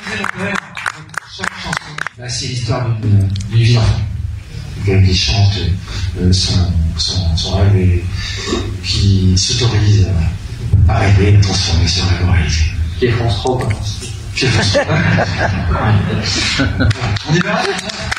Chaque chanson, bah, c'est l'histoire d'une vie d'enfant. Quelqu'un qui chante son rêve et qui s'autorise à rêver, à transformer ce rêve en réalité. Qui est France 3, Qui est France 3. On y va.